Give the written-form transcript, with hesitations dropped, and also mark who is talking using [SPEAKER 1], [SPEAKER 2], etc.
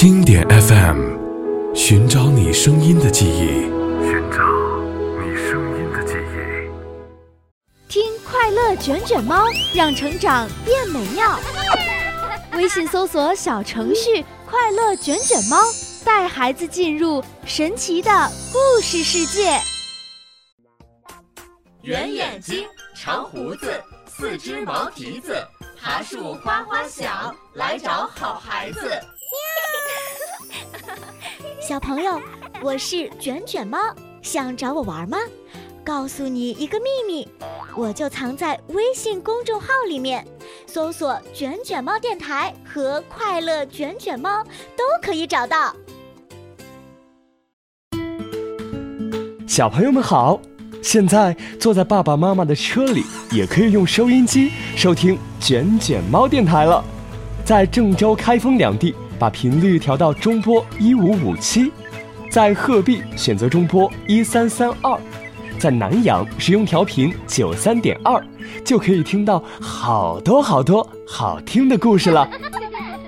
[SPEAKER 1] 经典 FM， 寻找你声音的记忆，
[SPEAKER 2] 听快乐卷卷猫，让成长变美妙。微信搜索小程序快乐卷卷猫，带孩子进入神奇的故事世界。
[SPEAKER 3] 圆眼睛，长胡子，四只毛蹄子，爬树花花小，来找好孩子。
[SPEAKER 4] 小朋友，我是卷卷猫，想找我玩吗？告诉你一个秘密，我就藏在微信公众号里面，搜索卷卷猫电台和快乐卷卷猫都可以找到。
[SPEAKER 5] 小朋友们好，现在坐在爸爸妈妈的车里，也可以用收音机收听卷卷猫电台了。在郑州、开封两地把频率调到中波1557，在鹤壁选择中波1332，在南阳使用调频93.2，就可以听到好多好听的故事了。